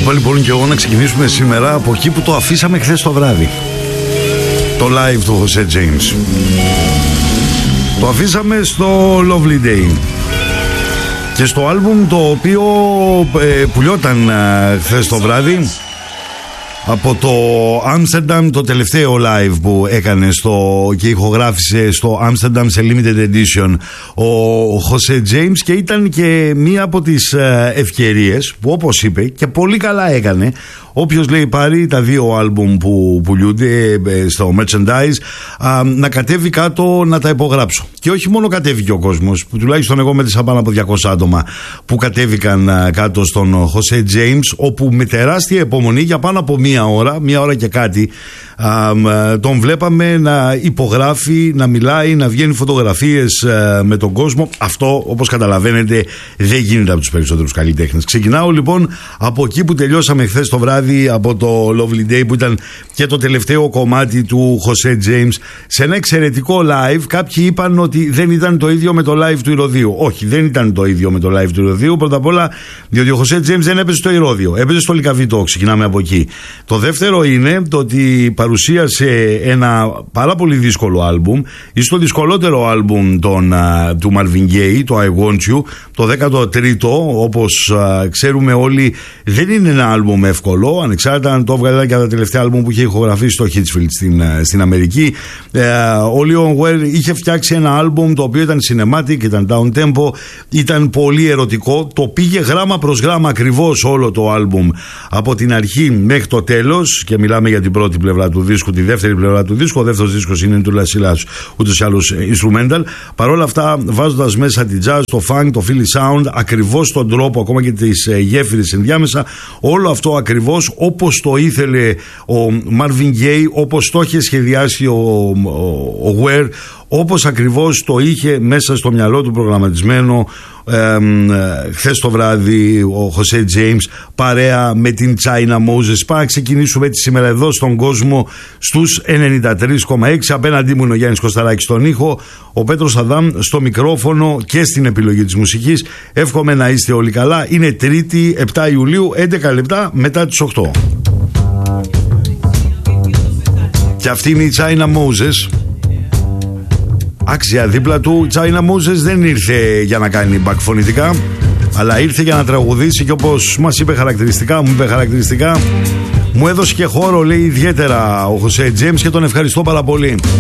Είπα λοιπόν και εγώ να ξεκινήσουμε σήμερα από εκεί που το αφήσαμε χθες το βράδυ. Το live του Jose James. Το αφήσαμε στο Lovely Day. Και στο άλμπουμ το οποίο πουλιόταν χθες το βράδυ από το Amsterdam, το τελευταίο live που έκανε και ηχογράφησε στο Amsterdam σε limited edition ο Jose James, και ήταν και μία από τις ευκαιρίες που, όπως είπε και πολύ καλά έκανε, όποιος λέει πάρει τα δύο άλμπουμ που πουλούνται στο merchandise, να κατέβει κάτω να τα υπογράψω. Και όχι μόνο κατέβηκε ο κόσμος, που τουλάχιστον εγώ μέτρησα πάνω από 200 άτομα που κατέβηκαν κάτω στον Jose James, όπου με τεράστια υπομονή για πάνω από μία ώρα και κάτι τον βλέπαμε να υπογράφει, να μιλάει, να βγαίνει φωτογραφίες με τον κόσμο. Αυτό, όπως καταλαβαίνετε, δεν γίνεται από τους περισσότερους καλλιτέχνες. Ξεκινάω λοιπόν από εκεί που τελειώσαμε χθες το βράδυ, από το Lovely Day, που ήταν και το τελευταίο κομμάτι του Jose James, σε ένα εξαιρετικό live. Κάποιοι είπαν ότι δεν ήταν το ίδιο με το live του Ηρωδείου. Όχι, δεν ήταν το ίδιο με το live του Ηρωδείου. Πρώτα απ' όλα, διότι ο Jose James δεν έπαιζε στο Ηρώδειο, έπαιζε στο Λυκαβητό. Ξεκινάμε από εκεί. Το δεύτερο είναι το ότι παρουσίασε ένα πάρα πολύ δύσκολο άλμπουμ, ίσως το δυσκολότερο άλμπουμ του Marvin Gaye, το I Want You, το 13ο, όπως ξέρουμε όλοι, δεν είναι ένα άλμπουμ εύκολο, ανεξάρτητα αν το έβγαλε και από τα τελευταία άλμπουμ που είχε ηχογραφήσει στο Hitchfield στην Αμερική. Ο Leon Ware είχε φτιάξει ένα άλμπουμ το οποίο ήταν cinematic, ήταν down tempo, ήταν πολύ ερωτικό, το πήγε γράμμα προς γράμμα ακριβώς όλο το άλμπουμ από την αρχή μέχρι το τέλος, και μιλάμε για την πρώτη πλευρά του δίσκου, τη δεύτερη πλευρά του δίσκου. Ο δεύτερος δίσκος είναι του Λασίλας, ούτως ή άλλως instrumental. Παρ' όλα αυτά, βάζοντας μέσα τη jazz, το funk, το Philly sound, ακριβώς τον τρόπο, ακόμα και τις γέφυρες ενδιάμεσα, όλο αυτό ακριβώς όπως το ήθελε ο Marvin Gaye, όπως το είχε σχεδιάσει ο Ware, όπως ακριβώς το είχε μέσα στο μυαλό του προγραμματισμένο χθες το βράδυ ο Jose James, παρέα με την China Moses. Πάμε να ξεκινήσουμε έτσι σήμερα εδώ στον κόσμο στους 93,6. Απέναντί μου είναι ο Γιάννης Κωσταράκης στον ήχο, ο Πέτρος Αδάμ στο μικρόφωνο και στην επιλογή της μουσικής. Εύχομαι να είστε όλοι καλά. Είναι Τρίτη 7 Ιουλίου, 11 λεπτά μετά τις 8. Και αυτή είναι η China Moses. Άξια δίπλα του. China Moses δεν ήρθε για να κάνει μπακφωνητικά, αλλά ήρθε για να τραγουδήσει, και όπως μου είπε χαρακτηριστικά, μου έδωσε και χώρο, λέει, ιδιαίτερα ο Jose James, και τον ευχαριστώ πάρα πολύ.